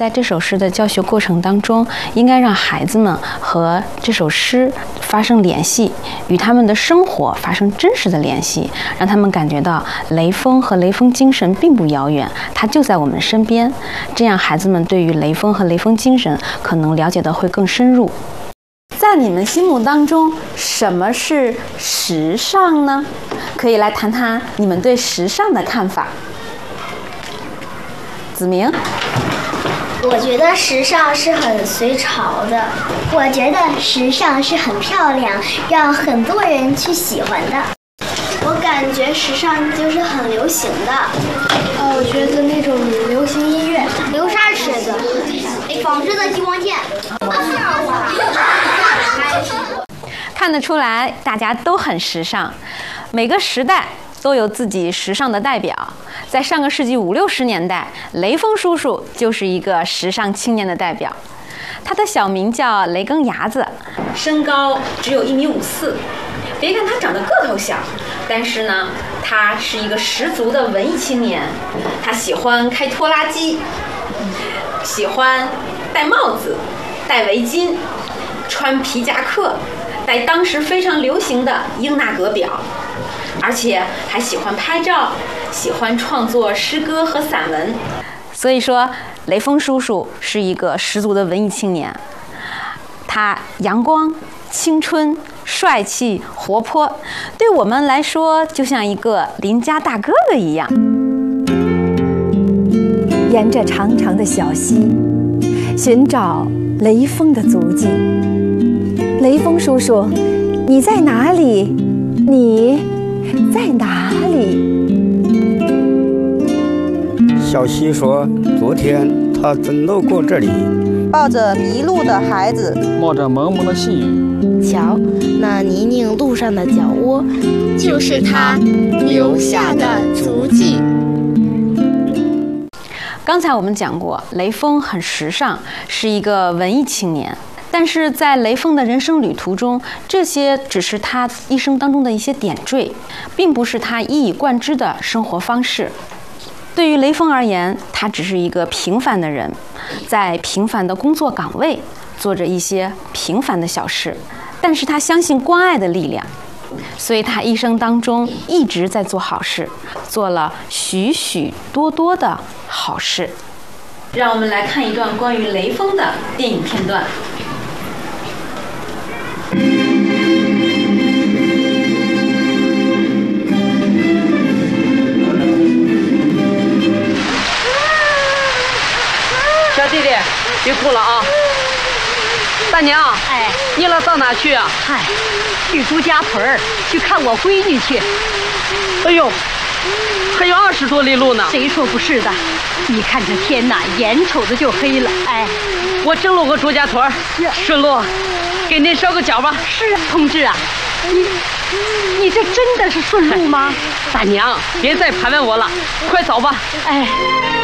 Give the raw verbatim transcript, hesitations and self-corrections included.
在这首诗的教学过程当中，应该让孩子们和这首诗发生联系，与他们的生活发生真实的联系，让他们感觉到雷锋和雷锋精神并不遥远，它就在我们身边。这样，孩子们对于雷锋和雷锋精神可能了解的会更深入。在你们心目当中，什么是时尚呢？可以来谈谈你们对时尚的看法。子明， 我觉得时尚是很随潮的， 我觉得时尚是很漂亮，让很多人去喜欢的。 我感觉时尚就是很流行的。 呃，我觉得那种流行音乐， 流沙尺子，纺织的激光剑。 看得出来，大家都很时尚，每个时代都有自己时尚的代表。在上个世纪五六十年代，雷锋叔叔就是一个时尚青年的代表。他的小名叫雷根牙子，身高只有一米五四。别看他长得个头小，但是呢，他是一个十足的文艺青年。他喜欢开拖拉机，喜欢戴帽子、戴围巾、穿皮夹克，戴当时非常流行的英纳格表，而且还喜欢拍照，喜欢创作诗歌和散文。所以说，雷锋叔叔是一个十足的文艺青年。他阳光、青春、帅气、活泼，对我们来说就像一个邻家大哥哥一样。 沿着长长的小溪，寻找雷锋的足迹。雷锋叔叔，你在哪里？你在哪里？ 小溪说：“昨天他曾路过这里， 抱着迷路的孩子， 冒着蒙蒙的细雨。 瞧，那泥泞路上的脚窝， 就是他留下的足迹。” 刚才我们讲过，雷锋很时尚，是一个文艺青年。但是在雷锋的人生旅途中，这些只是他一生当中的一些点缀，并不是他一以贯之的生活方式。对于雷锋而言，他只是一个平凡的人，在平凡的工作岗位做着一些平凡的小事，但是他相信关爱的力量，所以他一生当中一直在做好事，做了许许多多的好事。让我们来看一段关于雷锋的电影片段。 小弟弟，别哭了啊！大娘， 哎， 你老到哪去啊？ 嗨，去朱家屯儿去看我闺女去。 哎呦，还有二十多里路呢。 谁说不是的？你看这天呐，眼瞅着就黑了。哎， 我正路过朱家屯儿，顺路给您捎个脚吧。 是啊，同志啊，你你这真的是顺路吗？ 大娘，别再盘问我了，快走吧。 哎。